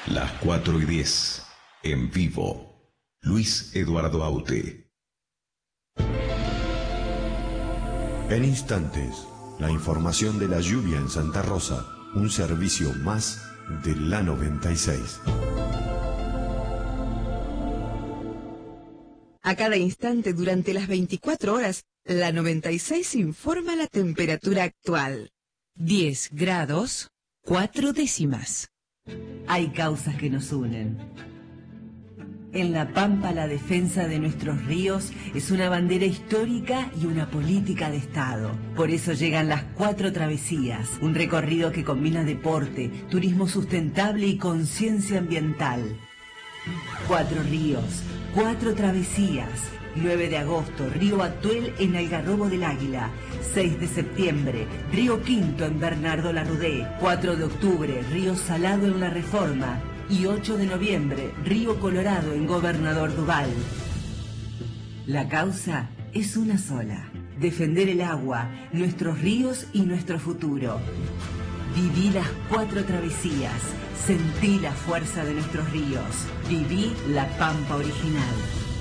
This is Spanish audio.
Las 4:10. En vivo. Luis Eduardo Aute. En instantes, la información de la lluvia en Santa Rosa. Un servicio más de la 96. A cada instante durante las 24 horas, la 96 informa la temperatura actual. 10 grados, 4 décimas. Hay causas que nos unen. En La Pampa, la defensa de nuestros ríos es una bandera histórica y una política de Estado. Por eso llegan las 4 travesías, un recorrido que combina deporte, turismo sustentable y conciencia ambiental. 4 ríos, 4 travesías. 9 de agosto, Río Atuel en Algarrobo del Águila. 6 de septiembre, Río Quinto en Bernardo Larrudé. 4 de octubre, Río Salado en La Reforma. Y 8 de noviembre, Río Colorado en Gobernador Duval. La causa es una sola: defender el agua, nuestros ríos y nuestro futuro. Viví las 4 travesías, sentí la fuerza de nuestros ríos, viví La Pampa original.